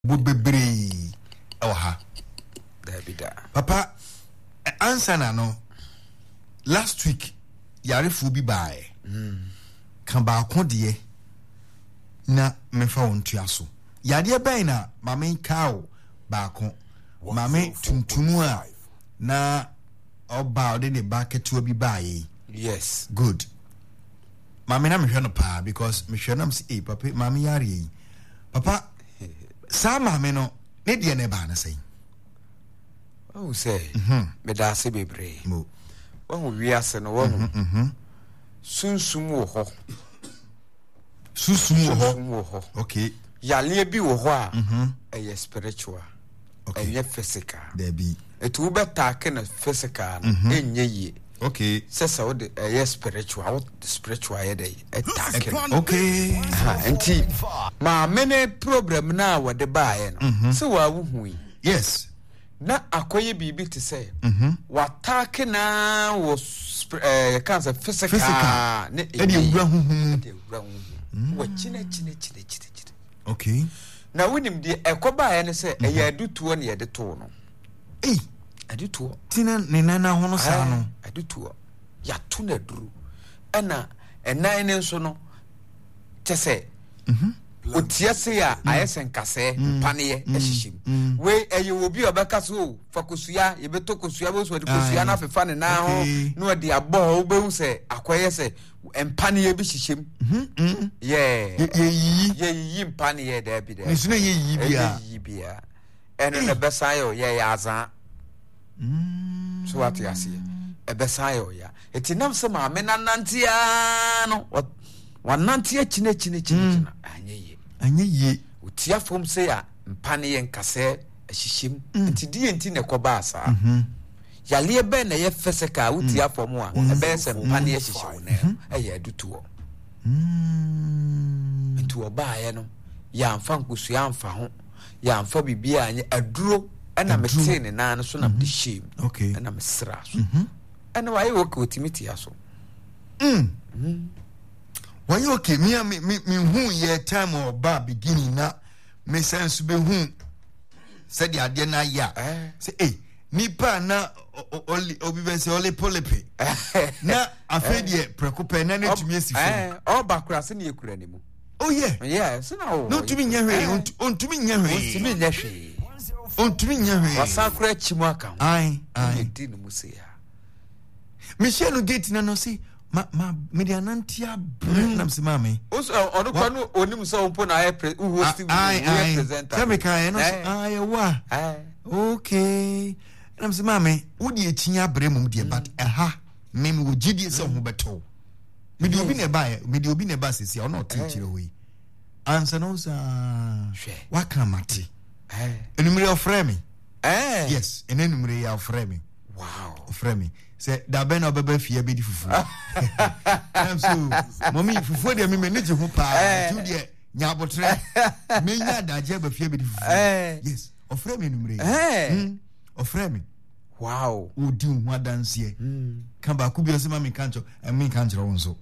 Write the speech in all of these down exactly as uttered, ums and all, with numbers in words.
Bubebre oha. Papa, answer na no. Last week, Yarifu bi bae. Mm. Kan ba akondie na mefa wontua so. Yade bae na mame kawo ba akon. Mame tuntumu a na oba ode ne ba ketewa bi bae. Yes. Good. Mame na mehwe no pa because mehwe na mse eh papa mame yare yi. Papa sa mame no ne de ne ba na sei. Oh say. Mhm. Me da se bebre. Mo. Won wi ase no won. Mhm. Sunsum wo ho. Susum wo ho. Sunsum wo ho. Okay. Yale bi wo ho a. Mhm. Eye spiritual. Okay. Eye physical. There be. Etu be take na physical Mhm. enye yi. Okay. Sesa wo de eye spiritual, what spiritual ye dey attack. Okay. Ha, enti ma mene problem na wo de baaye no. Se wa wo hu yi. Yes. Na akoye bibi te say. Mhm. Wa attack na wo eh cancer physical. Physical. Ne E de wura huhum. de wura huhum. Wa chine chine chine chine chine. Okay. Na wonim de ekobaaye ne say eye adutuo ne ye de to no. Eh, adutuo. tina ne nana hono sa no. Adutuo. Ya tu na duru. Ana enan ne nso no tese. Mhm. Otia se ya ayesen kase paneye ehihim we eye obi obeka so fakosua ye beto kosua bo so de kosua na fefa ne na ho no de abo wo behu se akoye se empane bi hihim Mhm. yeah Ye yi. ye yi empane ye da bi da Ne suna ye yi bia. yi bia eno ne besa yo ye ya azan Mm. so what ya see e besa yo ya etinam se ma me nanantia no wanantia chine chine chine anye ye Anye ye. utia fom se ya mpane ye nkase ahihim nti die nti ne koba asa Mhm. yale be na ye physical utia fom a e be se mpane ye hihim ne e ye adutuo Mm. nti oba ye no ya mfa nkusu ya mfa ho ya mfa bibia anye aduro ana mete ne na no so na de shame Okay. ana mesra so Mhm. ana waye wo ka otimiti aso Mm. Why you okay? Me me me me hu ye time or ba beginning na me sense be hu said the ade na ya. eh Say eh nipa na only obi be say only polipe. Na afedie prekope na na tumi asifo. eh o bakura se ne ekura ne mu Oh yeah. yeah se na o No tumi nya hwe, on tumi nya hwe. timi nya hwe On tumi nya hwe. wasakura chimu aka ho Ai ai. di no mu se ya Michelle gate na no say ma ma medianantia bring nam se mame. oso onu kwa no onim so ompo na aye pre u host Ai ai. presenter Tell me kai no ai wa. eh Okay. Nam se mame, wo de echinya bremum de but aha me me wo gidie se ho beto. Me de obi na ba ye, me de obi na ba sesi, ona o teachire we. Answer no sa. Wa kan mate. eh Enumere of frame. eh Yes, en enumere ya frame. wow Frame. Say da ben obeba fie be di fufu. Am so mommy fufu de me me ne je ho pa. Tu de nya abotre. Me nya daje ba fie be di fufu. eh Yes, of frame enumere. eh Of frame. wow Odi ho adanse. Kan ba ku bi o se ma me kan cho, e me kan jero won so.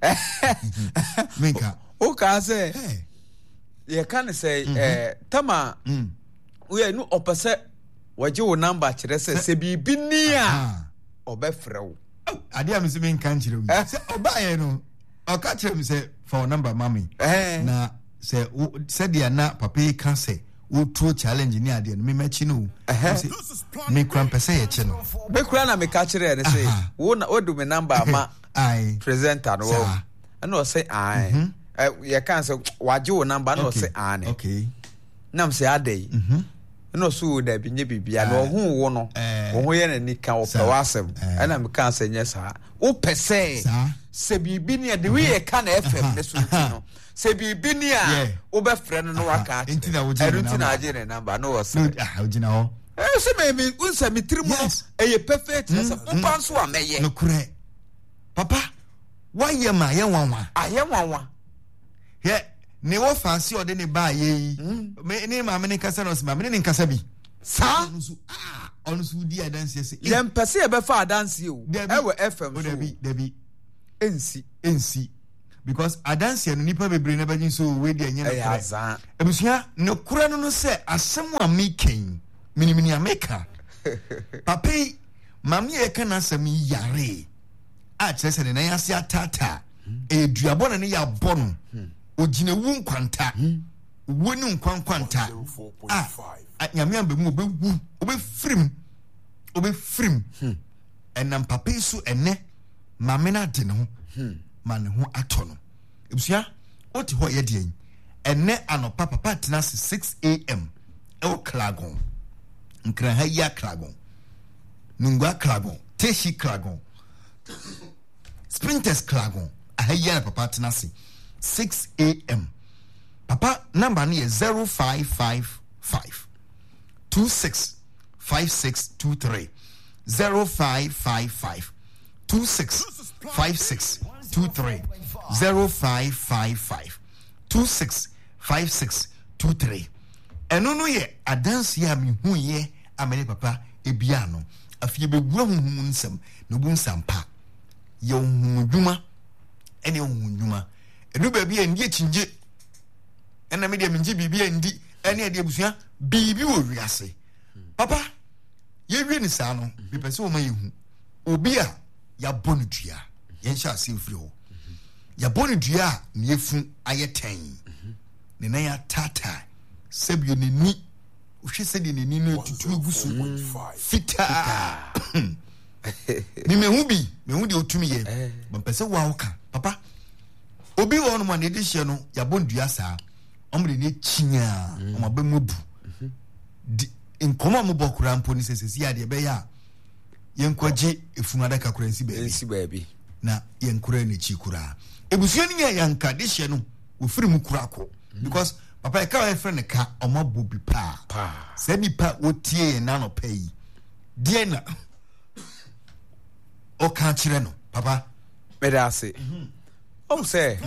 Me kan. o ka say Eh. ye kan say eh tama Mm. we no opese waje wo number kire say se bibi ni a Ah. obefrɛ wo Ade am se me kan jero wi. Se oba ye no. O ka kire me say for number mami. eh Na se se dia na papa yi kan say wo true challenge ni ade no me machi no. Say me kwan pese ye che no. be kura na me ka kire ne say Aha. wo na wo do me number ma Ai. presenter no wo Sa. and o say ai eh ye kan say waje wo number na o say ai Okay. nam say adai Mhm. no so da bi nye bibia no hu wo no Eh. wo ho ye na ni ka o pe Sa. wasem Eh. ana me kan say nye sa wo pese Sa. se bibi ni de we ye ka na F M ne so nti no se bibi ni Yeah. a wo be frɛ no no waka Nti na wo gye ne nti na number. agye ne number no wo say No, ah, ojina ho. eh se me me unsa me tiri mu Yes. e ye perfect na se umpa nso a meye No kure. Papa, why ye ma ye wanwa? aye wanwa He ne wo fancy ode ne ba ye yi. Me ne ma me ne kasa no se ma me ne nkasa bi. sa Onu so ah, onu so di adanse se. ye mpese ye be fa adanse o e wo F M O so debi, debi. ensi Ensi. because adanse no nipa bebre na bagin so we de enye no kra ebusua no kura no no se asem a making minimini ameka papa mami e kana asem yare a chese ne na yase atata e duabo na ne ya bono ogina wu nkwanta wonu nkwankwanta a nyame ambe mu obewu obefrim obefrim enam papa su ene mame na de ne ho ma ne ho ato no ebusua oti ho ye de ene anopa papa tena six a.m. e Klagon nkran ha ya Klagon nungwa Klagon teshi Klagon sprinters Klagon ha ya papa tena six a.m. papa number ni zero five five five two six five six two three zero five five five two six five six two three zero five five five two six five six two three eno no ye adanse ya mi hu ye amene papa ebia no afie begura huhum nsam no bu nsampa ye hu dwuma ene hu dwuma enu ba bia ndi chinje ena me dia minje bibia ndi ene ade abusua bibi wo wiase papa ye wi ni sa no bi pese wo ma ye hu obi a ya bonu dua ye ncha ase ofri ho ya bonu dua ne efu aye ten ne na ya tata sebio ne ni ohwe se de ne ni no tutu egusu fita ni me hu bi me hu de otumi ye ba pese wa oka papa obi wo no ma ne de hye no ya bonu dua sa omre ne chinya omaba mubu nkoma mo bokura mpo ni sesesi ade be ya yenkwaje efumada kakura nsi baabi nsi baabi na yenkura ne chi kura ebusuo ni ya yanka de hye no ofiri mu kura ko because papa e ka e friend ka omabo bi pa pa se bi pa wotie na no pay die na o ka kire no papa medase o se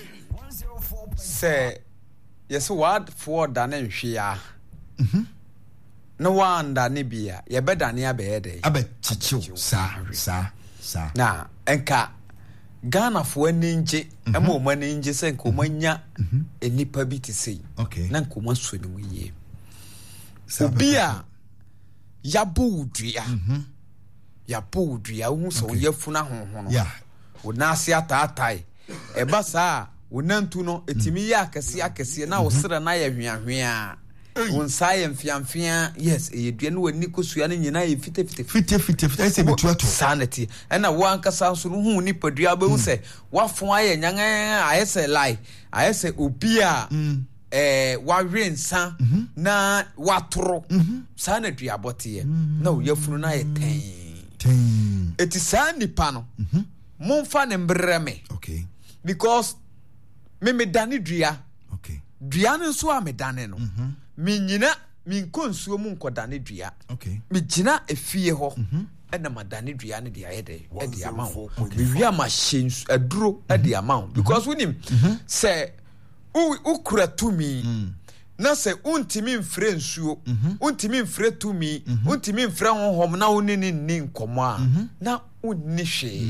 se yes what for dan nhwe ya mhm no wanda ne bia ye beda ne abede abe chichiw sa sa sa na enka Ghana fo aninje ema o maninje se nko manya enipa bi ti sei na nko maso ne wiye obi a yabo udua mhm yabo udua hu so yafuna honhono yeah wonase ataatai eba saa wonantu no etimi ya akese akese na wosere na ya hwiahwia wonsa ya mfiamfia yes eyedua no wani kosua no nyina ye fite fite fite fite fite ese betu ato sanity ena wankasa so no hu ni padua be hu se wafo aye nyan ayese lai ayese obi a eh wawe nsa na watoro sanity abote na oyafunu na ye ten ten eti sanipa no momfa ne mbreme okay because me me dane dua okay dua no so a me dane no me nyina me nkonsuo mu nkodane dua okay me gina efie ho ena madane dua ne dia yede e dia amawo me wia ma shensu aduro e dia amawo because wonim say u ukura tumi na se untimi mfre nsuo untimi mfre tumi untimi mfre honhom na wonini ni nkomo a na onni hwe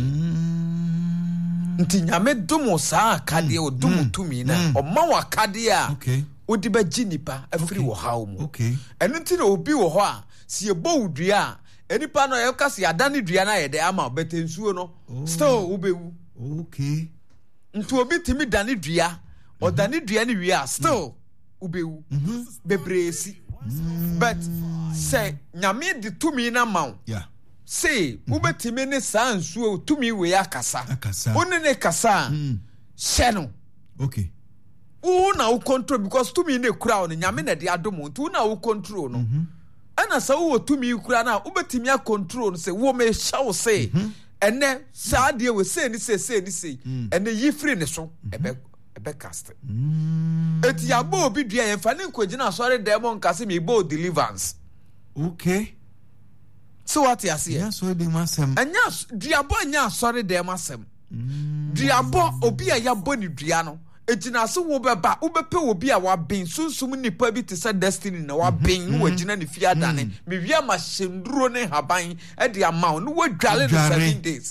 nti nyame domo saa akade o domo tumi na o ma wa akade a odi ba ginipa afiri wo hawo mu eno nti na obi wo ho a si ebo udua enipa no ye kase adane dua na ye de ama betensuo no still obewu okay nti obi timi dane dua o dane dua ni wi a still obewu bebresi but say nyame de tumi na mawo yeah say ubetime ne saa nsuo tumi we akasa one ne kasa hye no okay u na u control because tumi ne kura on nyame na de adomo tu na u control no ana sa wo tumi kura na ubetime a control no say wo me shaw say ene saa de we say ni say say ni say ene yi free ne so ebe ebe cast eti ya bo obi dua ye fa ne nkogina sorry demon kase me bo deliverance okay so what you see yes so dey masem anya duabo anya sorry dem asem duabo obi a yabo ni dua no ejina so wo beba wo bepe obi a wa ben sunsum nipa bi te say destiny na wa ben wo ejina ne fia dane me wia ma shenduro ne haban e de amaw no wo dwale no seven days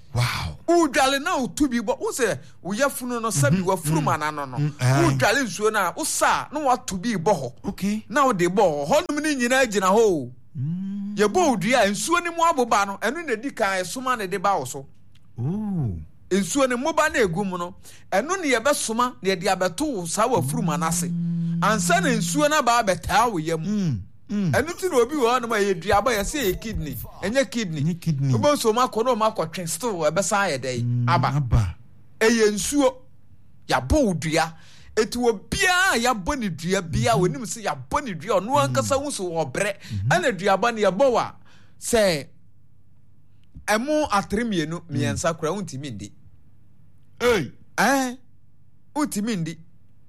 wow udwale na otubi bo wo se wo yafunu no sabi wa furu mana no no udwale nsuo na wo sa na watubi bo ho okay na wo de bo ho no ni nyina agina ho ye bo udua nsuo ni mu aboba no eno na di kan esoma ne de ba wo so oh nsuo ni moba na egum no eno ne ye besoma ne de abeto sa wa furu mana se ansa na nsuo na ba beta wo yam eno ti na obi wo na ma ye dua ba ye se ye kidney enye kidney obo so ma ko no ma ko twen still e besa ye dey aba aba eye nsuo ya bo dua eti wo bia ya bo ni dua bia wonim se ya bo ni dua no ankasa hu so wo bre ana dua ba ne ya bo wa se emu atremienu miensa kura untimi ndi eh eh untimi ndi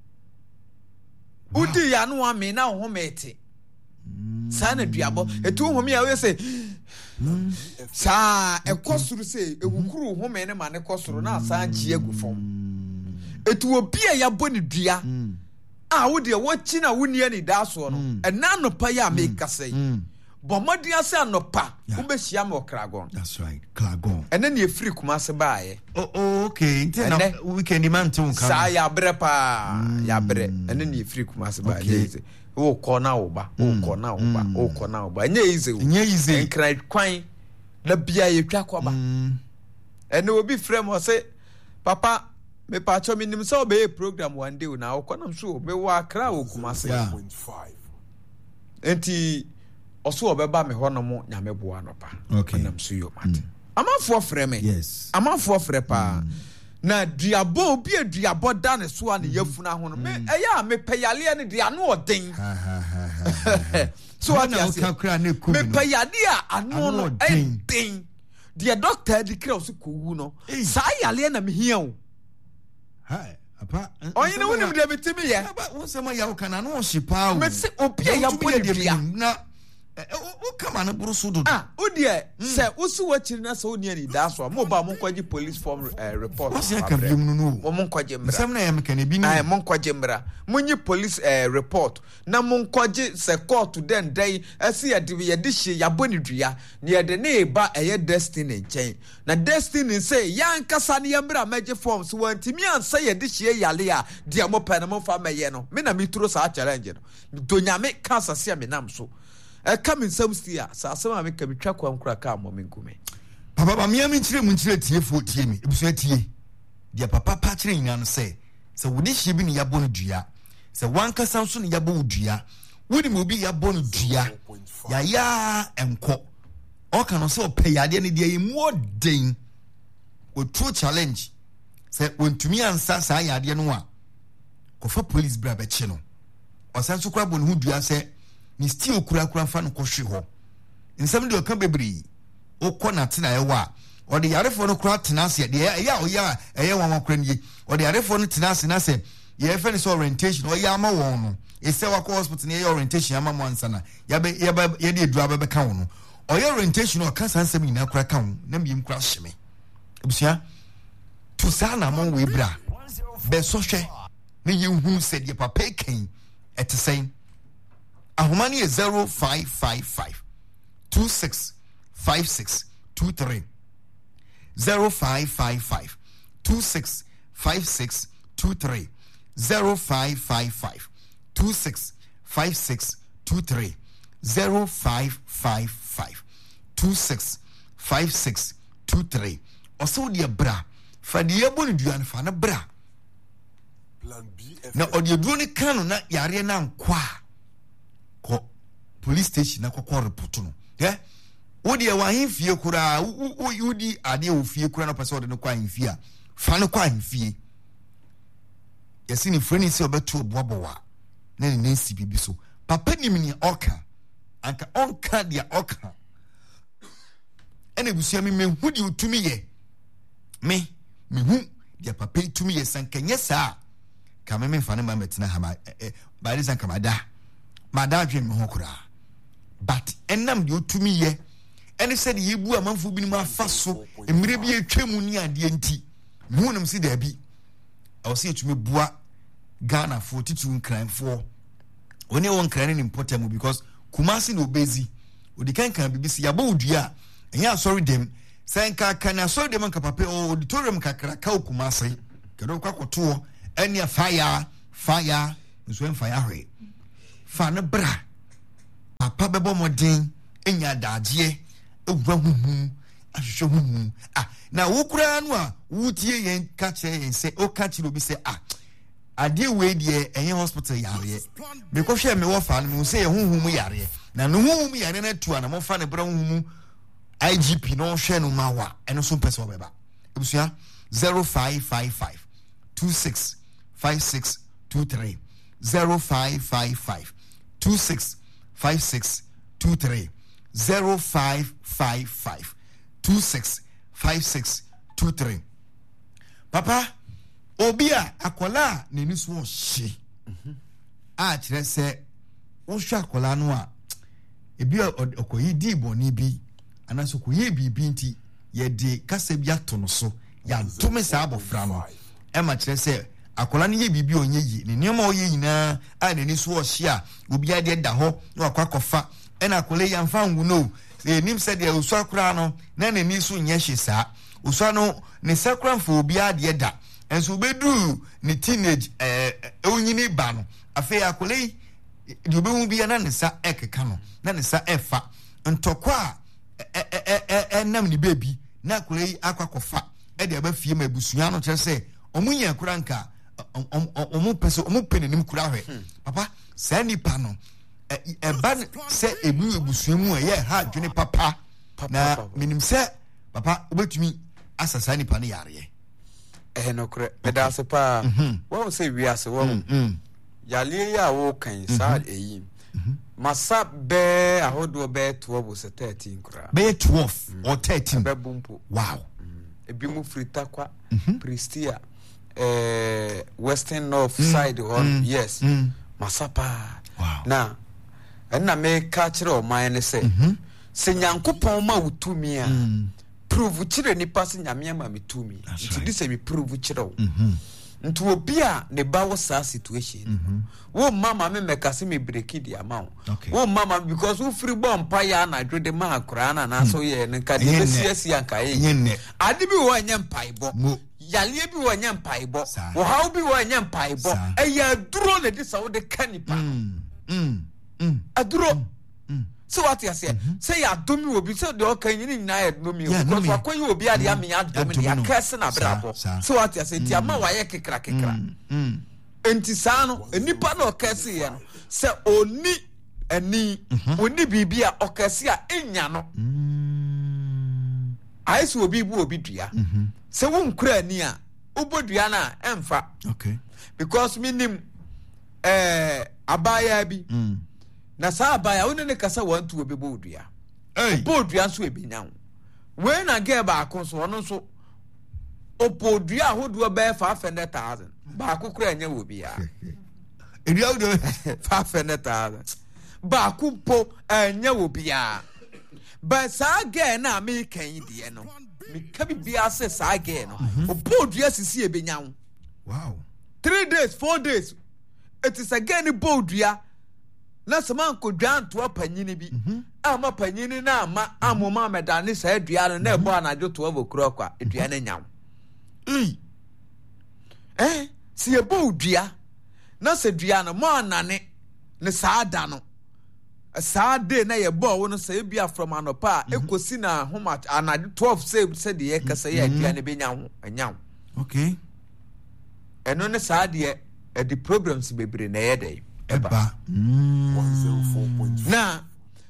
udi ya no ame na ho mete sana duabo etu home ya we say sa ekosuru say ewukuru home ne ma ne kosuru na sa anchi agufom etu obi ya boni dua a wo de wo chi na woni ani da so no ena no pa ya make say bomodi ase anopa wo be hia me Kragon. That's right, Kragon. Ena ne efiri kuma se baaye oh, oh okay na weekend man to kan sa ya bre pa ya bre ena ne efiri kuma se baaye o kona oba o kona oba o kona oba nye ize o nye ize nkran kwan na bia ye twa koba ene obi frem o se papa me pa cho minim so be program one day na o kona so me wa kra o kuma se enti oso obeba me hono mo nyame boa no pa okay so yo mate amafo frem me yes amafo frem pa na diabo obi aduabo da ne so a ne yafuna ho no me eya me peyale ne dia no odin so what you say me peyade a ano no edin dia doctor di kra so kowu no sa yale na me hia o hai apa onye ne wonim de betimi ye won se ma yawo kana no hyepa o me se obi ya bodia na o kama na brusu do ah o de se usu wachiri na se oni ani da so mo ba mo kwaji police form uh, report o se ka biom no no mo kwaji mbra sem na ya mekane bi ni ah mo kwaji mbra mo nyi police uh, report na mo kwaji se court den dai ase ya de ye de hye ya boni dua ne ye de ne ba eye destiny nchen na destiny say ya nkasa ne ya mbra maje form so wantimi ansa ye de hye yale a de mo pa na mo fa maye no me na mi turo sa challenge no do nyame kasa se me nam so e come in some stia sa asema me ka bitwa kwa nkura ka mo me nkume papa ba me am nchire mu nchire tie fo tie me ebusu tie dia papa pa chire nyina no se se wodi hye bi ne yabo no dua se wanka sanso ne yabo dua wodi mo bi yabo no dua ya ya enko o ka no se o pe yade ne dia emu odin o true challenge se wontumi ansa sa yade no a ko fa police bra ba chi no o sanso kura bo no dua se ni still kura kura fa no kohwe ho nsam de o ka bebri o ko na tena ye wa o de yarefo no kura tena ase de ya o ya eye wan wan kura ni o de yarefo no tena ase na se ye fe ni so orientation o ya ma won no e se wa ko hospital ni orientation ya ma mo ansa na ya be ya ba ye de dua be ka won no o ye orientation o ka san nsam ni na kura ka won na mi kura hyeme ebusia to sa na mo we bra be so hwe ni ye hu se de papa ken etesen ahomani is zero five five five two six five six two three zero five five five two six five six two three zero five five five two six five six two three zero five five five two six five six two three also dia bra fa dia bonu duan fa na bra na odi duani kanu na yare na nkwa ko police station na kokko report no eh wodi e wa himfie kura wodi ade ofie kura na pese wodi no kwa himfie a fa no kwa himfie yesi ni freni se obeto bobowa na ni nsi bibi so papa ni mini oka anka onka dia oka ene busia mi mehu di utumi ye me mehu dia papa utumi ye sankanye sa ka me me fa ne ma metina ha ba ba ri sanka mada mada dwen me hokura but enam di utumi ye ene se de yebu amanfo bi ni ma fa so emire bi etwemu ni ade enti mehu nem si da bi I was saying to me, Bua Ghana forty-two nkran for only one cran in important because Kumasi no busy. Or the can can be busy about Dia and ya sorry them senka kana so de man kapapa o auditorium kakra ka okumase kedo kwakoto enia fire fire nso fire hwe fa ne bra papa bebo modin enya daagye ewura huhu ahwehwe huhu ah na wokura no a wutie yen ka che yen se o ka chi obi se ah ade we de enye hospital yare me ko hwe me wo fa no se huhu mu yare na no huhu mu yare na tu ana mo fa ne bra huhu I G P no hwe no mawa eno so pese obeba ebusua zero five five five two six five six two three zero five five five two six five six two three zero five five five two six five six two three. Papa obia akola ne ni so hye a kire se wo hwa akola no a ebi okoyi di boni bi anaso koyi bibi nti ye de kasa bi ato no so ya tome sa abofra no e ma kire se akola ne ye bibi onye yi ne niam oye nyina a ne ni so hye a obi ade da ho na akwa kofa e na akola ya mfa nwu no e nim se de uso akura no na ne ni so nye hye sa uso no ne sakran fo obi ade da enso bedu ne teenage eh onyini ba no afi akola de obehu bi na ne sa ekeka no na ne sa efa ntokwa eh eh eh nam ni baby na akola akwa kofa e de aba fie ma busua no kire se omunya akura nka omu pese omu penenim kura hwe papa sa nipa no e ba se ebu ebusua mu e ye ha dwene papa na minim se papa obetumi asasa nipa ne yare eh no kure peda se pa wo se wiase wo yale ya wo kan sa eyi masa be ahodo be twelve se thirteen kura be twelve or thirteen be bumpo wow ebi mu frita kwa Pristia eh western north mm, side on mm, yes mm. Masapa wow na na me ka kire o man ne se se nyankopon ma wutumi a prove kire ni pass nyame ma metumi nti di se me prove kire o nti obi a ne ba wo sa situation wo mama me mekase me break di amount wo mama because wo free bomb pa ya na dwede ma akura na na so ye ne ka de besiasi anka ye ade bi wo anya mpaibo yale bi wo anya mpaibo wo hawo bi wo anya mpaibo eya duro ne de sa wo de kanipa mm mm aduro so what you say say ya domi obi say de okan yin nyina ya domi because akoyi obi ade am ya domi ya kase na brabo so what you say ti ama wa ye kekra kekra enti sa no enipa na okase ye no say oni ani oni bibia okase a enya no ai so obi bu obi dua say won kura ani a obodua na emfa okay because minim eh abaya bi na sa abaya woni ne kasa wantu obebo odua eh bodua so ebinya we na ge ba akonso ono so opodua hodo be five hundred thousand ba akukura anya wo bia edua wo five hundred thousand ba akupo anya wo bia ba sa ge na me kan die no me ka bibia se sa ge no opodua sisi ebinya wow three days four days it is again bodua na sama ko dwanto apanyini bi ama panyini na ama amoma medane sa adua no na ebo anajo to avokuro kwa adua na nyam eh eh si ebo dua na se dua no mo anane ne saada no saade na ye bo wo no sa bia from anopa ekosi na homa anajo twelve say say de ye kasa ye adua ne benyam anyam okay eno ne saade e the programs bebre na ye dey eba mm. one oh four point five na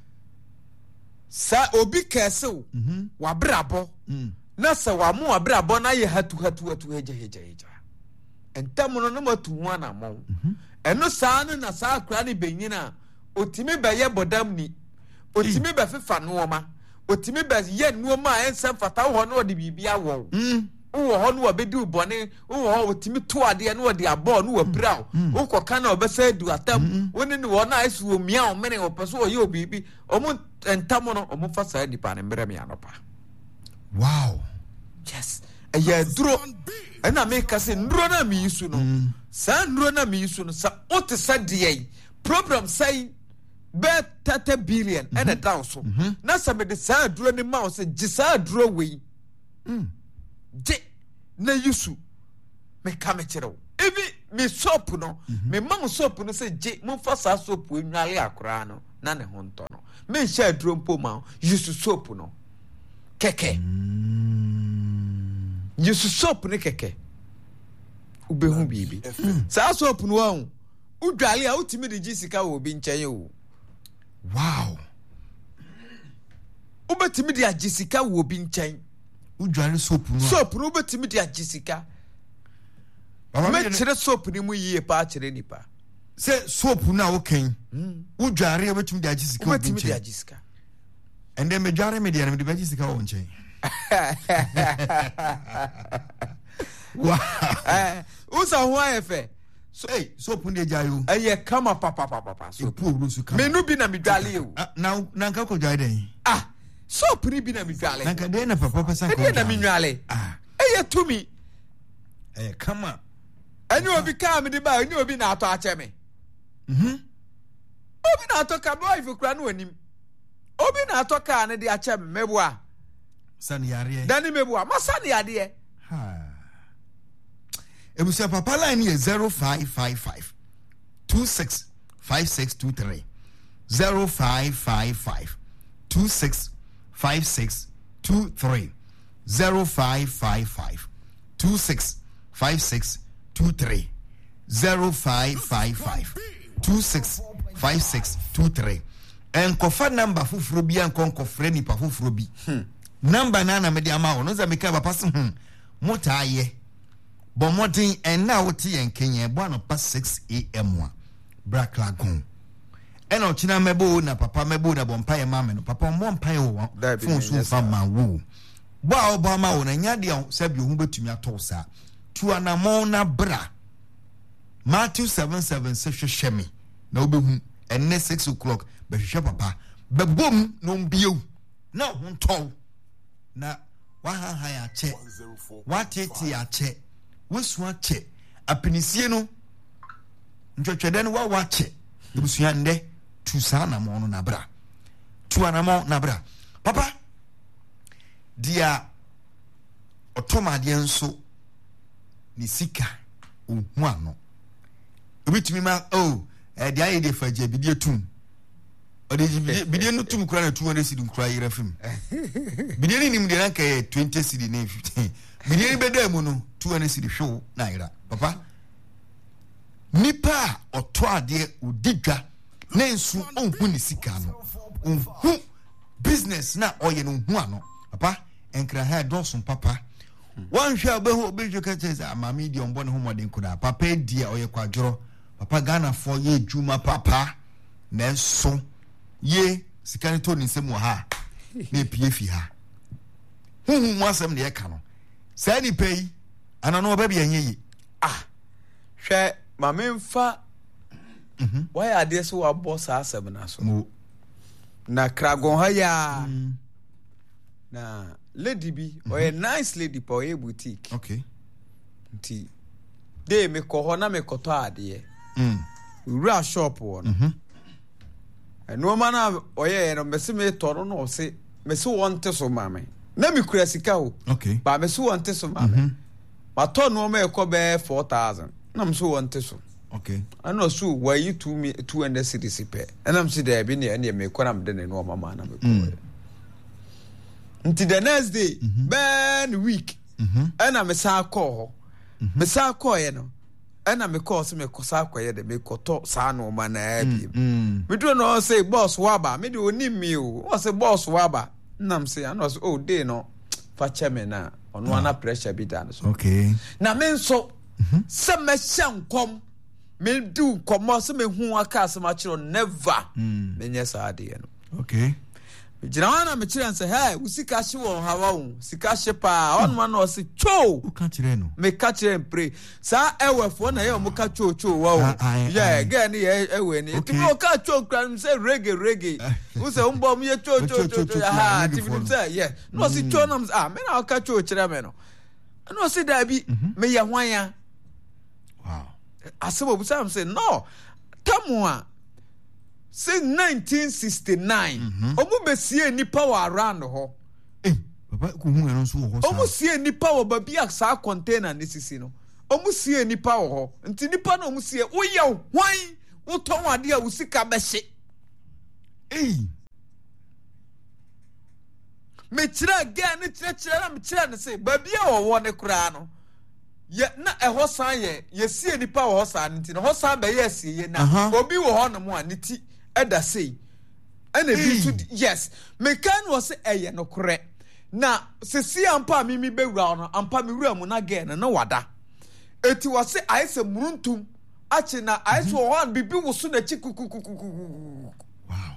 sa obi kesew mm-hmm. wa brabo mm. na sa wa mo wa brabo na ye hatu hatu hatu heja heja heja entamu no no matu ho na mo eno sa no na sa akra ne benyina otimi be ye bodam ni otimi be fefa no ma otimi be ye no ma ensa fata ho no de bibia wo mm. wo ho no obedi ubone wo ho otimi to ade no de abo no wabra wo koka na obesa du atam woni ni wo na isu omia o mene o peso ye obibi omo entamo no omo fa sa dipa ne mbere me anopa wow yes aya duro na me ka se nduro na mi isu no sa nduro na mi isu no sa o te sa de program say bet thirty billion and a down so na sa me de sa duro ni ma o se gisa duro we je na yusu me ka me kire wo ebi me soap no me mam soap no say je mo fa sa soap enwale akora no na ne ho nto no me hia aduro mpo ma yusu soap no keke yusu soap ne keke ubehu bibi sa soap no wa udwale a utimi de jisika wo bi nchen yo wow ubetimi de jisika wo bi nchen udwale soap no soap no ubetimi de jisika me chere soap ni mu yie pa chere nipa se soap na wo kan udware ubetimi de jisika wo bi nchen ubetimi de jisika and then me dware me de na me de jisika wo nchen wow eh usa ho ayefe so hey soap ndi jayo eye kama papa papa papa so po rusu kama menu bi na mi dwale o na na nka ko jai den ah soap ni bi na mi dwale na nka den na papa papa ko na mi nwale ah eye tumi eh kama ani obi ka me de ba ani obi na ato ache me mhm obi na ato ka boy fi kura no anim obi na ato ka ne de ache me meboa sani yare dani meboa masani ade ha ebusia papa line is zero five five five two six five six two three zero five five five two six five six two three zero five five five two six five six two three zero five five five two six five six two three and kofa number fufuro bi an kon kofre ni pa fufuro bi number na na me de ama wo no za me ka papa se hm mota aye but modern and now what yen Kenya bono past six a.m. wa black lagoon and o china mebo na papa mebo na bompa mama no papa mo mpa wo phone so fa ma wo ba obama wo na nya de sabi hu betumi ato sa tu anamo na bra Matthew seven seven se hwehweme na obehu enne six o'clock be hwehwe papa be bom no mbiew na ho ntow na wa ha ha ya che wa tete ya che wesu ache apinisie no ntwetwede no wa wache ebusuya nde tu sana mo no na bra tu anamo na bra papa dia otomade enso ni sika ohu ano obitumi ma oh eh dia ye de faje bidie tum ode bidie no tum kura na two hundred cedi kura yira fim bidie ni nim de na ka twenty cedi na fifteen bidie be da mu no two hundred cedi show na ira papa nipa oto ade odigwa na ensu onhu ni sika no onhu business na oye no hu ano papa enkra ha donson papa wan hwa obehu obeju ka cheza amami di ombo ne ho modern kuda papa die oye kwadworo papa Ghana for ye juma papa na enso ye sika ni to ni nsem wa ha na epie fi ha hu hu asem ne ye ka no sai ni pay ana no ba bia yenyi ah hwe ma memfa mhm why ade so wa boss asem na so mo na kragon ha ya mm. na lady bi mm-hmm. or a nice lady for a boutique okay nti de me ko ho na me koto ade mm ura shop wo no mhm eno ma na oye no me se me toro no se me se wonte so mame na me kura sika o okay ba me se wonte so mame mm-hmm. ba to no me ko be four thousand na me se wonte so okay ano so why you two me two hundred cedis pe na me se da bi ne ne me ko na me de ne no mama na me ko mm. Until the next day, mm-hmm. ben week, and I'm a saco. Me saco, you know, and I'm a course me cosaco, the me coto sano man. We don't know say boss waba, me do need me, what's a boss waba. Nam say, I know, oh, they no, Fachamena, on one pressure be done. Okay. Now, men so, some me sham come, me do come, some me who are cast much on never. Men yes, I did. Okay. Jina me chira say hey usika hye won hawa won sika hye pa on man no say cho u ka chire no me ka chire pray sa ewefo na ye mo ka cho cho wa o yeah again ye ewe ni ti mo ka cho kran say reggae reggae u say umbo mo ye cho cho cho ha ti bi say yeah no say cho nam ah me na ka cho chire me no no say da bi me ye hwan ya wow asebo bu say am say no tamwa since nineteen sixty-nine omu besie ni power around ho eh papa ko hu eno so wo ho sa omo sie nipa wo ba bia sa container ne sisi no omo sie nipa wo ho nti nipa na omo sie wo ye hwan wo ton ade a wo sika be hye eh me kira ga ne kira kira na me kira ne se ba bia wo wo ne kura no ye na eho san ye ye sie nipa wo ho san nti no ho san be ye sie ye na obi wo ho no mo a ne ti eda sei ena bi to yes me kan wo se eye no kore na se si ampa mi mi bewura no ampa mi wura mu na ga na na wada eti wo se aise muruntum achi na aise wo han bibi wo so na chikukukukuku wow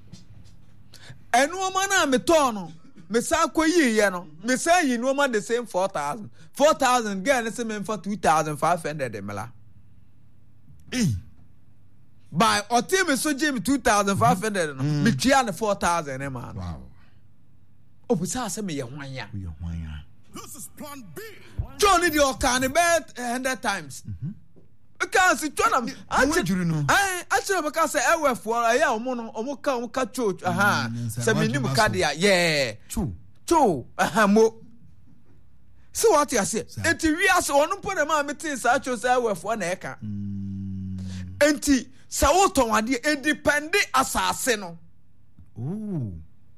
enu ma na me to no me sa koyi ye no me sa yi no ma the same four thousand four thousand ga na se me for two thousand five hundred mela eh by otim me so jim two thousand five hundred no me tia na four thousand e man wow obusa se me ye hwan ya ye hwan ya this is plan B Johnny the Okan bet one hundred times mhm because it John am ajuru no eh actually because e we for ya omo no omo ka omo ka church aha se me nim ka dia yeah chu chu aha mo so what you say enti wi ase onu po na ma metin sa church e we for na e ka enti sa wo ton ade e depend asase no oh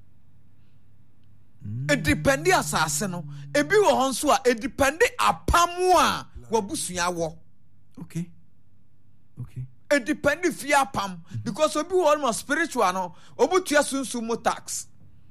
it depend asase no ebi wo hon so a it depend apamu a wabusua wo okay okay it depend fi apam because obi wo no spiritual no obutua sunsun mo tax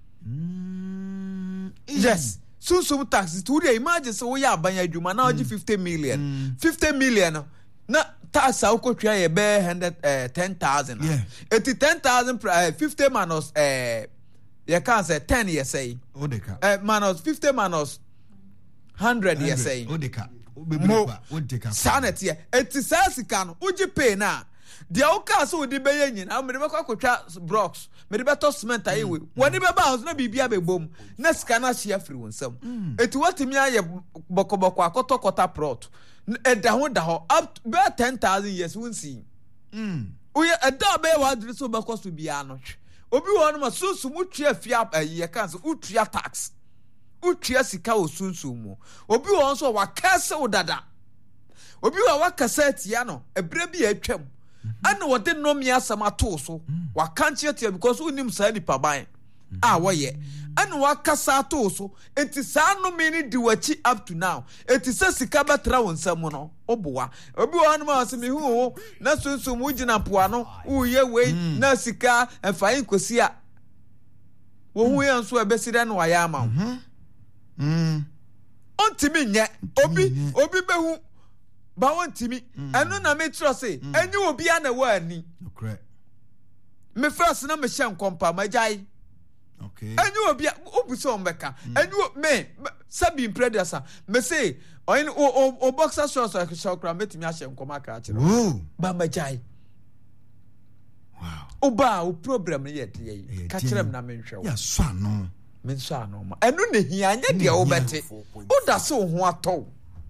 mm yes sunsun tax to dey imagine so we abanya adwuma na oji fifty million mm. fifty million no na tax a ukotwa ye be one hundred uh, ten thousand yeah eighty ten thousand uh, fifty minus uh you can say ten years say odeka uh, minus fifty minus one hundred years say odeka mo odeka sanet ye eti sasika no uji pay na de o ka so odi be yin na me de be kwakotwa blocks me de be to cement ayi we woni be ba house na bibia be bom na sika na hia free wonsam eti watimi aye bokoboko akotokota prot e da ho da ho up be ten thousand years wonsi mm uye e da be wa dre so be koso bia no obi wo no ma sunsun mutua fia ayi e kan so utua tax utua sika o sunsun mu obi wo so wa kase udada obi wo wa kase tia no ebre bi atwam ana wo de no mia sama to so wa kanche tia because unim sa ni paban a wo ye ana wa kasa to so enti sa no mi ni di wachi up to now enti sa sika betra wonsam no oboa obi wo no ma se mi hu na sunsun mu gina poa no uye we na sika efayin kosi a wo hu yan so ebesire no wa ya ma mhm mm ontimi nye obi obi behu ba wontimi enu na me tro se enyi obi ana wa ani okay me first na me hye nkompa majai okay enyi obi obuso ombeka enyi me sabi predecessor me say oyin o o boxer shorts like shokra metimi a hye nkoma ka akire oh ba majai wow oba o problem ye de ka kire me na me nhwe ya so ano me nso ano ma enu ne hia anye de o bete o da so ho ato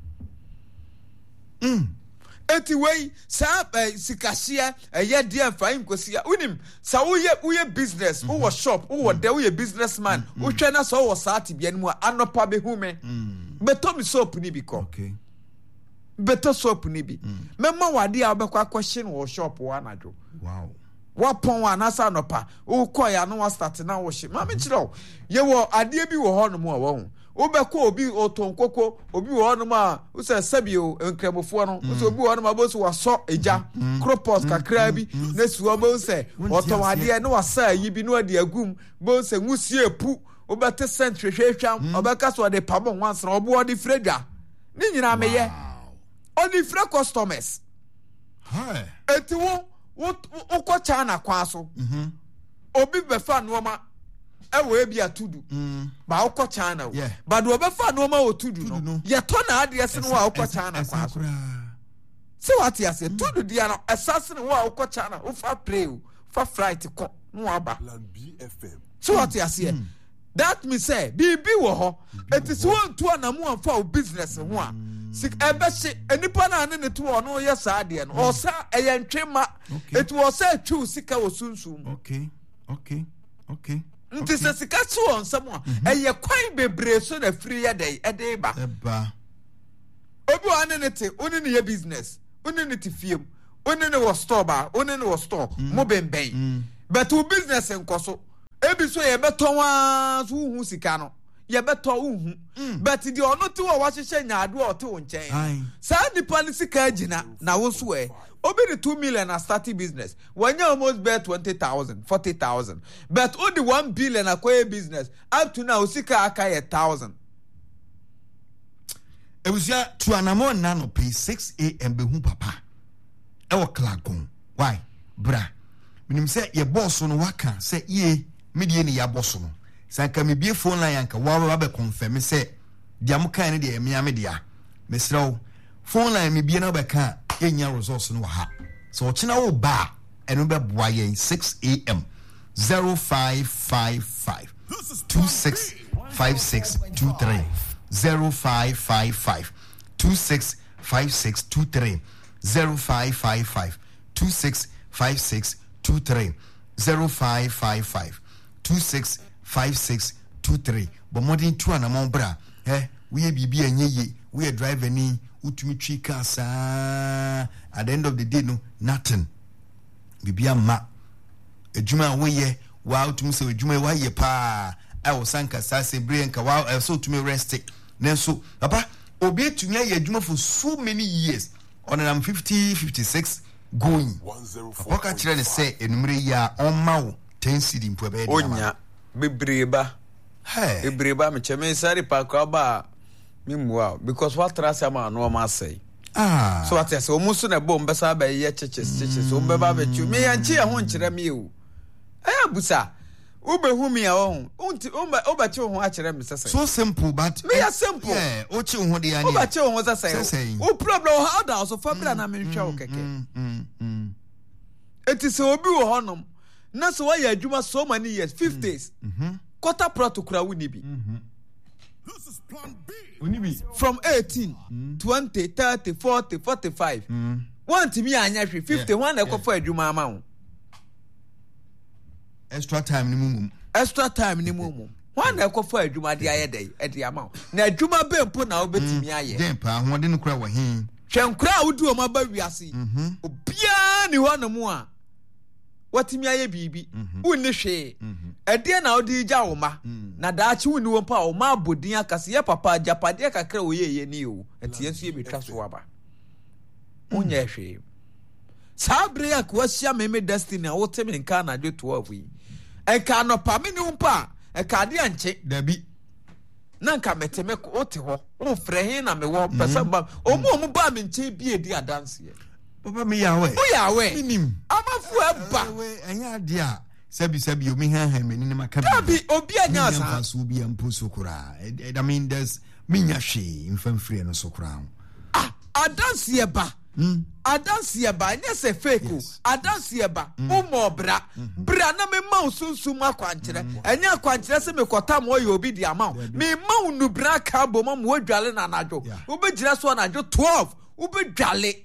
mm eti wei sa sikashia eye dia fain kosia unim sa woye woye business wo wo shop wo wo de woye businessman wo twa na so wo saati bia no anopa be hume beto mi soap ni bi ko okay beto soap ni bi memma wade a obekwa kwhye no wo shop wo anadwo wow wapon wa na sa nopa wo koya no wa start na wo hye ma me kire ye wo ade bi wo ho no mo wo ho obeko obi otonkoko obi wo no ma wo se sabio enkremofo no wo se obi wo no ma bo so waso eja cropos kakra bi na suo bo se otowade no wasa yi bi no ade agum bo se ngusie epu obete centre hwehwam obeka so de pabon once na obo de fredwa ni nyina meye oni fre customers hi eti wo wo ko chana kwa so mhm obi be fa no ma ewe bi atudu mm ba wo ko chana wo yeah. ba do be fa no ma otudu no, no. ye to na adress no wa wo ko chana kwa so se what ya say tudu dia no assassin wo wo ko chana wo fa play wo fa flight ko no aba plan B F M so what ya say mm. that me say bi bi wo ho it is one to na mo fa wo business ho a sik ebe hye enipa na ne ne to no ye sa ade no o sa eyentwema it was say true sika wo sunsun okay okay okay nti se sika so on someone eye kwan bebre so na free ya dey e dey ba eba obi wan ne te oni ne business oni ne te fiem oni ne wo store ba oni ne wo store mo benben but wo business enkoso ebi so ye beton wa so hu sika no ye beton hu but the ono te wo wa hyehyɛ nyaado o te wo nkyɛn sa nipa ne sika agina na wo so e obi the two million a starting business when you almost bet twenty thousand forty thousand but only one billion acquire business up to now sika aka one thousand e was ya to anamo na no pay six a.m. be hu papa e wo klagon why bra minim say ye boss no waka say ye medie ne ya boss no sanka me bie phone line anka wa wa be confirm say dia mo kan ne dia me ame dia mesrew phone line me bie na be kan enya resource no ha so ochina wo ba eno be boa ye six a.m. zero five five five two six five six two three zero five five five two six five six two three zero five five five two six five six two three zero five five five two six five six two three but modern two and among bra eh we be be enye we driver ni utumi twika sa at the end of the day no nothing bibia ma ejuma we ye wa utumi se ejuma wa ye pa I was sanka sa se brainka wa so utumi rest nenso papa obi etumi ye ejuma for so many years on am fifty fifty-six going oka kire ne say enumere ya on ma wo ten cedi mpo be onya bebreba hey bebreba me cheme sari pa kwa ba wow, because what trasa ma no ma say ah so what say omuso na bom besa ba ye cheches cheches o beba ba chu me yanchi ya ho nkire me o eh busa ube hu me ya ho unti o ba che ho a kire me sese so simple but me ya simple yeah o che ho de ya ni o ba che ho sese o problem how da so family na me hwa o keke mm mm eti se obi wo honom na so wa ya adwuma so many years fifties mhm quarter protocol woni bi mhm This is plan B. From eighteen, mm. twenty, thirty, forty, forty-five. Mm. One to me, I have fifty, yeah. One echo for a Juma amount. Extra time, minimum. Extra time, minimum. One echo for a Juma the other day at the amount. Now, Juma Ben put now bet me. I then, Pa, one didn't cry with him. Shan crowd do my baby. I see. Piano one more. What me I be? Wouldn't she? A dear now, the Jawma. Na dachi wuni wompa o ma bodin akase ye papa japade kakra o ye ye ni o atie nso ye betwa so aba onye hwe sabre akwahia meme destiny a wote me nka na dwe twelve yi enka no pa me ni wompa enka de anche dabi na nka meteme ko ote ho o frɛ hin na me wo pesa ba o mu o mu ba me nche bi edi adanse ye papa me yawe o yawe minim amafu eba we enya de a Sabi sabi omi ha ha meni ma ka bi obi anya asa so obi ampo sokura I mean there's minya hwe mfam free no sokura ah adanse ba mm adanse ba nya se fake adanse ba umo bra bra na me ma sunsun akwankyere enya akwankyere se me kota mo ye obi di ama me ma unu bra ka bo ma mo adwale na anajo obegira so anajo twelve obedwale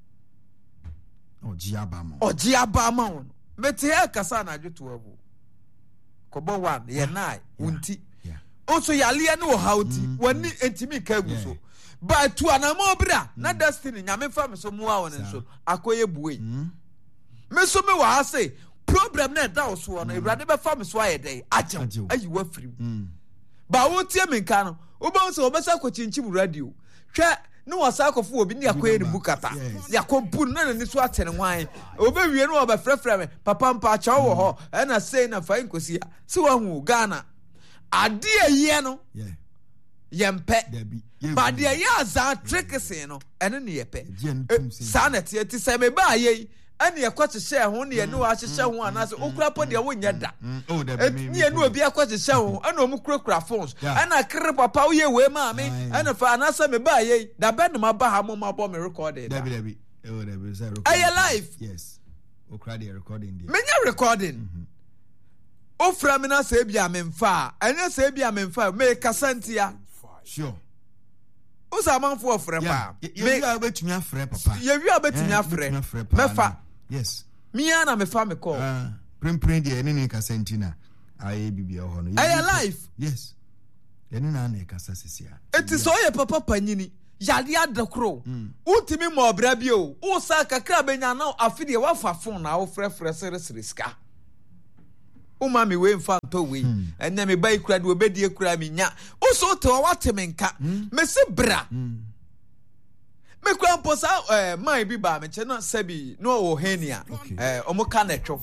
oji aba mo oji aba ma mete ya kasa na adwo twelve kobo one ye nine unti also yale ne wo hauti wani entimi ka guso but to anamo bra na destiny nyame fa me so mu a won so akoye buwe me so me wa say problem na da so no Ewurade be fa me so aye dey agyew ayi wa firi ba wo tie me nka no wo ba so obesa ko chinchim radio hwe no wasakofo obi ni akoye ni bukata yakobu na ni so atene hwan obe wie no oba frefre me papa mpa cha wo ho e na sei na fa nkosia si wa hu Ghana ade aye no yempe ba de aye aza trickse no ene ne yepe sanet ye ti se me ba aye ani yakwache hye ho ne ye no a hye ho anase okura po de wonya da ni ye no obi akwache hye ho ana omu kurakura phones ana kre papa wo ye we ma me ana fa anase me ba ye da bed ma ba ha mo ma bo me recorded da bi da bi oh da bi say recording ay live yes okura de recording there menya recording o fra me na se bia me mfa anya se bia me mfa me kasantia sure o sa manfo ofre pa me ya betumi afre papa ye wi abetumi afre mefa yes me ya na me fa me call ah prem prem de ene ne kasantina Aye bibia ho no. Aye life. Yes. Yeni na na kasa sisia. It is oye papa panyini. Yade adakro. Untimi mo obra bi o. Wo sa kakra benya na afide wa fa phone na wo frefre sere ska. Uma mi we mfa nto we. Enya me bai kura de obedie kura mi nya. Wo so to wa temenka. Me se bra. Me kura mposa eh man bi ba me che no sabi no wo henia. Eh omo ka na etwo.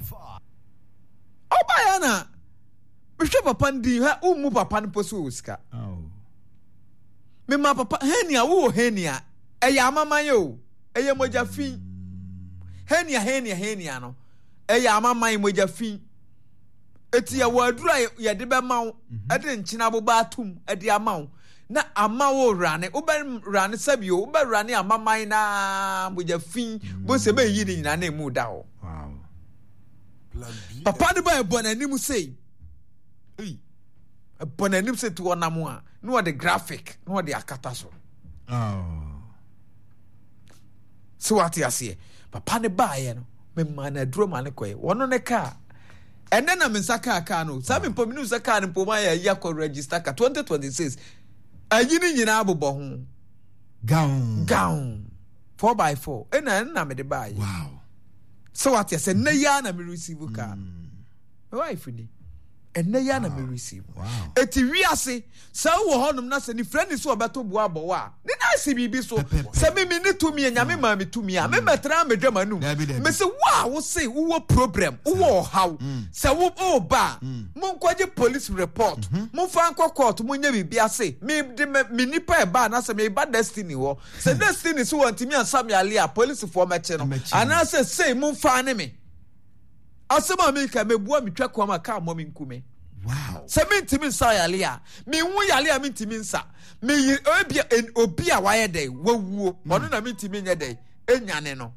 Oba ya na. Me hwe papa ndi ha umu papa npo so ska. Oh. Me ma papa henia wo henia eya amaman yo eye moja fin henia henia henia no eya amaman moja fin eti ya wadura ye de be mawo e de nchina boba atum e de amawo na amawo rane wo be rane sabio wo be rane amaman na moja fin bo se be yi ni nyina na emu da ho. Wow. Papa de ba e bonanim sei ei e bonanim sei to onamo a no the graphic no the akata so. Oh. So what you say? Papa ne bae no me man na duro man koy wono ne ka ene na me saka ka no sa me pom ni saka ne pom ya ya ko register ka twenty twenty-six ayi ni nyina abobo ho Gown. gown four by four ena na me de bae. Wow. So what you say na ya na me receive ka me wife ni ene ya na me receive. Wow. Eti wiase sa wo honum na se ni friend so obeto boa bo a ni na se bibi so se me me ni tumi nyame ma me tumi a me metra me dwama nu me se wa wo se wo problem wo how se wo o ba mo kwaje police report mo fa anko court mo nya bibi ase me de me nipa e ba na se me ba destiny wo se destiny so wantimi ansam ya le a police for me che no ana se say mo fa ne me asema mi ka me bua mi twa kwa maka mo mi nkume. Wow. Se mi ntimi nsa yale a mi hu yale a mi ntimi nsa mi obi obi a waye dey wawuo ono na mi ntimi nya dey enyane no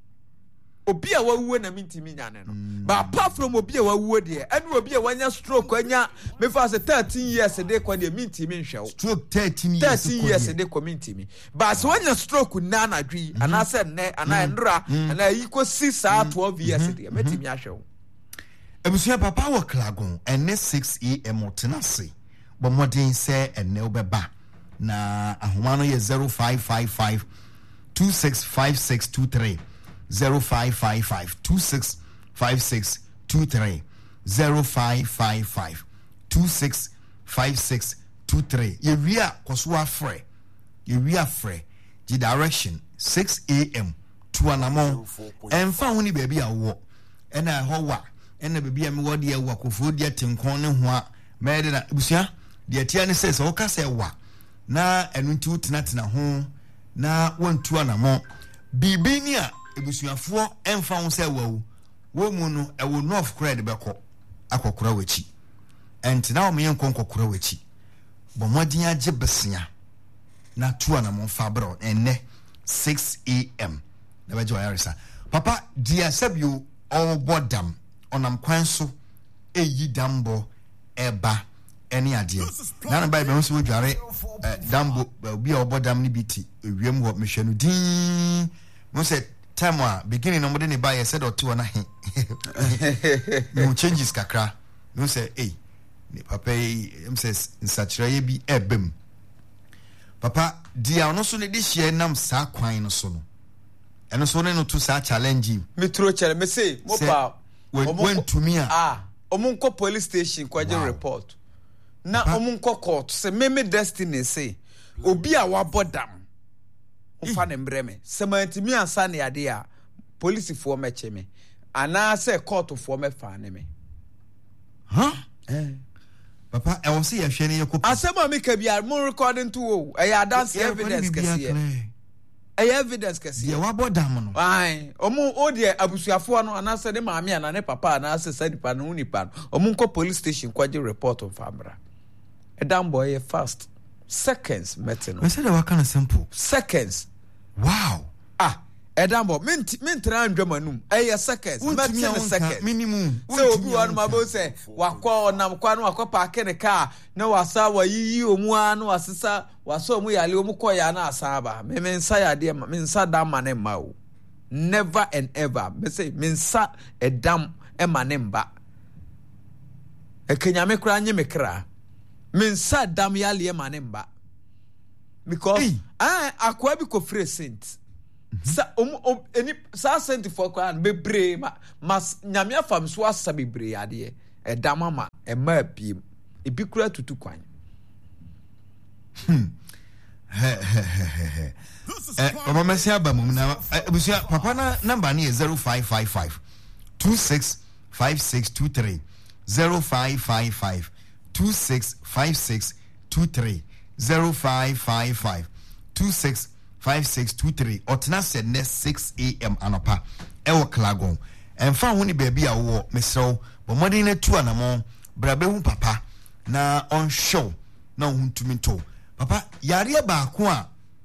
obi a wawuo na mi ntimi nyane no but apart from obi a wawuo dey ene obi a wanya stroke anya me fa se thirteen years dey kwa dey mi ntimi nhwe Stroke thirteen years. thirteen years dey kwa mi ntimi but se wanya stroke na na dwi ana se ne ana ndra ana yiko six twelve years dey me ntimi ahwe. Ebusuya papa wo klagon ene six a m otenase bo modern say ene obeba na ahoma no ye zero five five five two six five six two three zero five five five two six five six two three zero five five five two six five six two three ye wia koso afre ye wia afre the direction six a m to anamon emfa honi baby awo ena ho wa ena baby am wo de wa kofo de tenkon ne ho a mede na busia de atia ne se se wo ka se wa na enu nti utena tena ho na wontu anamon bibi ni a ebusuafo emfa ho se wa wo mu no e wo north cred beko akokora wachi enti na o me yenkon kokora wachi bo modin age besia na tu anamon fabro enne six a m na baje wa yarisa papa dia sabio all bodam onam kwan so eyi dambo eba eni ade na na bible nso wo dware dambo obi a obodam ni biti ewiem wo mehwanu din mo se time a beginning no mo de ne ba ye said o to na he mo changes kakra mo se eh ni papa em se nsachiraye bi ebem papa dia ono so ne de hie nam sa kwan no so no eno so ne no to sa challenge me tro chere me say mo pa when to me ah omunko police station kwaje report na omunko court se meme destiny say obi a wabodam umfa ne mbreme se mantimi ansa ne ade a police fo meche me ana se court fo me fa ne me huh eh papa e won se ye hwe ne yekopa asema me ka bia mo recording to o e ya dance evidence kase e evidence kase ye wabodam no ai omu odie abusuafo no ana se ne maame ana ne papa ana se sadipa no unipa no omunko police station kwaje report on famra e damn boy fast seconds metino. I said that kind of simple. Seconds. Wow. Ah, Edambo, mint mint tran dwamanum. Eh seconds. Metino seconds. Minimum. So obi wan mabo say wakwa onam kwa no wakwa park ne car na wasa wa yiyi omu anu asesa waso omu yale omu koya na asaba. Me me nsa ya de me nsa da mane ma o. Never and ever. Me say me nsa edam e mane mba. e kenyame kra nye mekra men sa dam ya le ma ne mba because ah akwa bi ko free saint sa um eni sa saint for kwa bebre ma mas nyame afam so asa bebre ade e dama ma e ma biem e bi kura tutu kwan hmm he he he he eh mama mesia ba mum na busia papa na number ni zero five five five two six five six two three zero five five five two six five six two three zero five five five two six five six two three otna said next six a.m. anopa ewo klagon emfa ho ni baby a wo mesrew bo modern na tu anamo brabe hu papa na on show na huntumi to papa yare ba ko a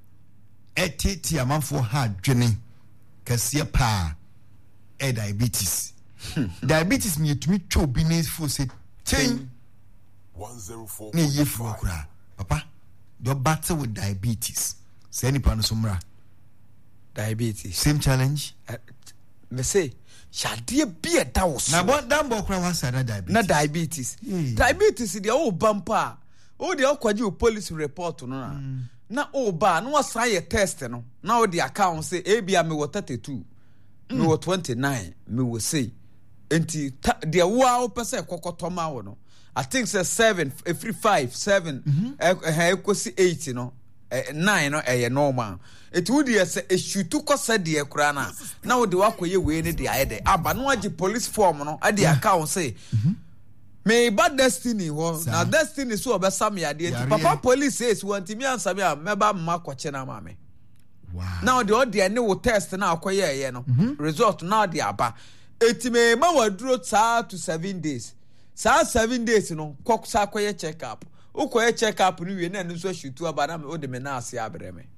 etiti amanfo ha dwene kase pa e diabetes diabetes me yetumi twa bi na fo se ten one oh four ni yefu akura papa do battle with diabetes say any pan somra diabetes same challenge uh, me say shade bi e da wo so na bo dan bo kura wasa na diabetes na diabetes yeah. Diabetes dey o bampa o dey akwaji o police report no na mm. na o ba na wasan ye test no na o dey account say e bia me wo thirty-two mm. me wo twenty-nine me wo say enti dey wo a o pese kokoto ma wo no I think say seven every five seven eh eh ekosi eight no eh, nine no eh normal it would be say e shutu kosa de ekura na na wo de wakoye we ne de ayede aba no agi police form no ade account say me bad destiny wo na destiny so obesam yade enti papa police says want me answer me meba mma kwache na ma me wow now the ode ne wo test na akoye ye no result na de aba eti me ma waduro ta to seven days sa seven days no kok sa koye check up ukoye check up ni we na nso shutu aba na o de me na ase abre me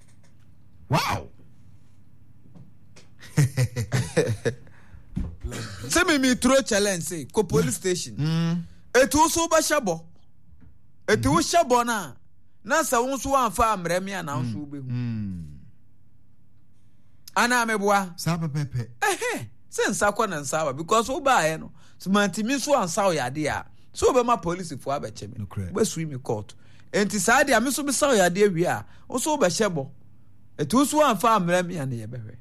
wow se me me throw challenge say ko police station mm. etu so ba shabo etu mm-hmm. shabo na na sa won so anfa amre me na won so be hu ana meboa sa pepepe eh se nsa kwa na nsa ba because o ba ye no smanti mi so ansa o yade a so be ma police fo abeche me be sui me court enti sa de a mi so be sa o yade awi a o so be shebo etu so anfa amre me na ye behwe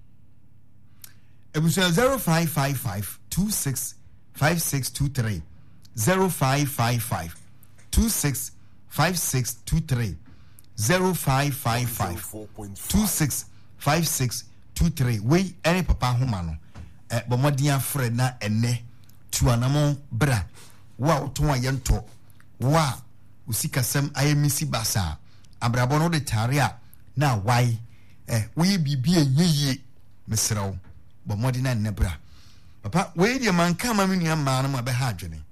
ebusia zero five five five two six five six two three zero five five five two six five six two three zero five five five two six five six two three we any papa homa no eh bomodian frɛ na ene tuanamo bra wa oton ayento wa usikasem ayemisi basa abrabo no de tarea na wai eh we bibi enyeye mesrew bomodi na nebra papa we de man kama me nua ma no ma be ha adwene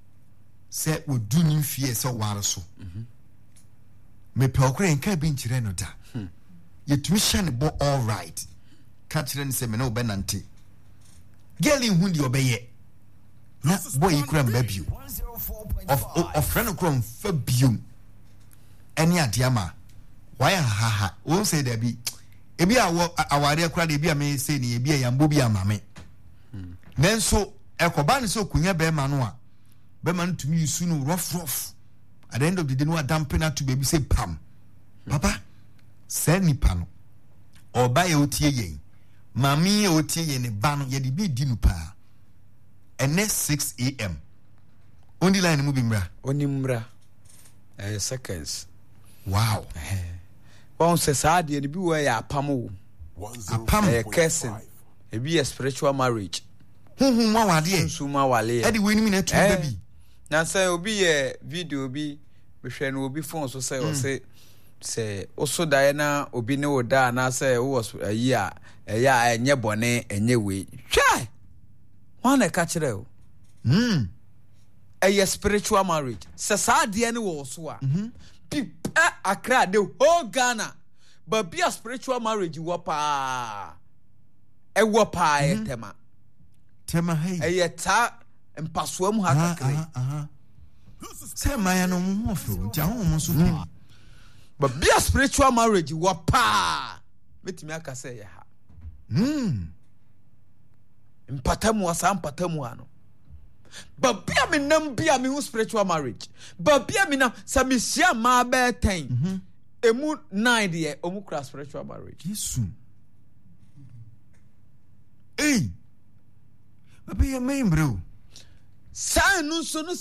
se odu ni fie se ware so mhm me pe okre nka bi nkire no da yetumi hye ne bo all right ka kire ne se me no be nante girl in hundi obeye na boy ikura mba bio of of friend krom fa bio eni adiama why ha ha won say there be ebi awo aware akura de ebi ame say ni ebi ayambo bi amame nenso ekoba ne so kunya be ma no a be ma ntumi yusu no rough rough at the end of the day no dampen to baby say pam papa say nipa no oba ye otie yen mami ye otie yen ne ba no ye de bi di no pa and next six a.m. only line mu bi mra oni mra eh seconds wow won se sa de bi wo ya apam wo apam eh person e bi a spiritual marriage hunhun wa wade nsu ma wale e de we ni na tu baby na say obi ye video bi behwe no obi phone so say o say say oso dae na obi ne oda na say wo ayi a eya enye bone enye we hwe wana ka kire o mm a spiritual marriage se sa de ne wo so a pipa akra the whole Ghana but be a spiritual marriage wo pa e wo pa e tema tema hey e ta mpasoa mu ha kakre aha se maya no mo fo ntia ho mo so but be a spiritual marriage wo pa metimi aka say ya ha mm mpatamu asa mpatamu ano but be a me nam be a me spiritual marriage but be a me nam sa me sia ma be ten emu nine de omu kra spiritual marriage Yesu eh Baby, you mean, bro? Sa no so no